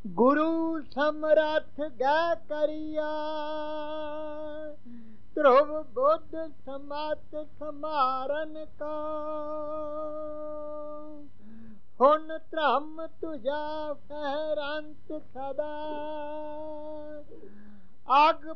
गुरु समरथ गै करिया, ध्रुव बुद्ध समत समारन का। हुन धर्म तुझा फहरंत सदा, अग